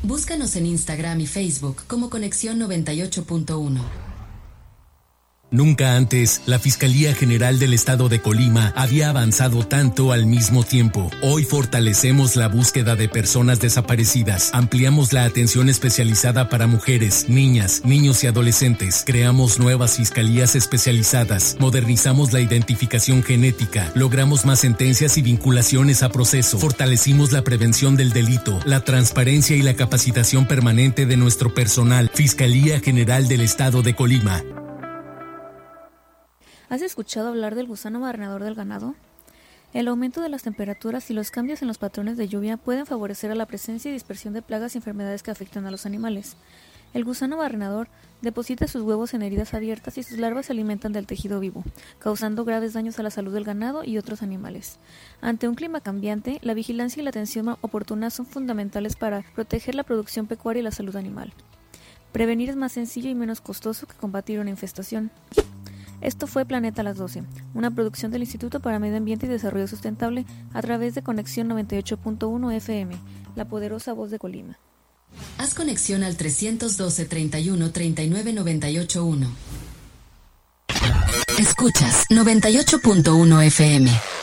Búscanos en Instagram y Facebook como Conexión 98.1. Nunca antes, la Fiscalía General del Estado de Colima había avanzado tanto al mismo tiempo. Hoy fortalecemos la búsqueda de personas desaparecidas, ampliamos la atención especializada para mujeres, niñas, niños y adolescentes, creamos nuevas fiscalías especializadas, modernizamos la identificación genética, logramos más sentencias y vinculaciones a proceso, fortalecimos la prevención del delito, la transparencia y la capacitación permanente de nuestro personal. Fiscalía General del Estado de Colima. ¿Has escuchado hablar del gusano barrenador del ganado? El aumento de las temperaturas y los cambios en los patrones de lluvia pueden favorecer a la presencia y dispersión de plagas y enfermedades que afectan a los animales. El gusano barrenador deposita sus huevos en heridas abiertas y sus larvas se alimentan del tejido vivo, causando graves daños a la salud del ganado y otros animales. Ante un clima cambiante, la vigilancia y la atención oportuna son fundamentales para proteger la producción pecuaria y la salud animal. Prevenir es más sencillo y menos costoso que combatir una infestación. Esto fue Planeta a las 12, una producción del Instituto para Medio Ambiente y Desarrollo Sustentable a través de Conexión 98.1 FM, la poderosa voz de Colima. Haz conexión al 312 31 39 98 1. Escuchas 98.1 FM.